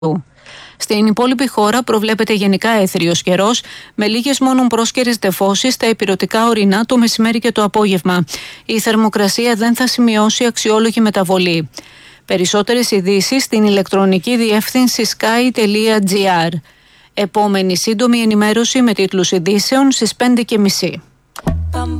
Στην υπόλοιπη χώρα προβλέπεται γενικά έθριος καιρός, με λίγες μόνο πρόσκαιρες νεφώσεις στα ηπειρωτικά ορεινά το μεσημέρι και το απόγευμα. Η θερμοκρασία δεν θα σημειώσει αξιόλογη μεταβολή. Περισσότερες ειδήσεις στην ηλεκτρονική διεύθυνση sky.gr. Επόμενη σύντομη ενημέρωση με τίτλους ειδήσεων στις 5:30.